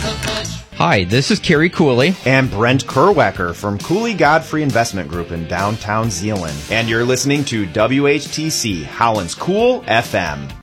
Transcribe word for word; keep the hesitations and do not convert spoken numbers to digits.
Hi, this is Kerry Cooley. And Brent Kerwecker from Cooley Godfrey Investment Group in downtown Zeeland. And you're listening to W H T C, Holland's Cool F M.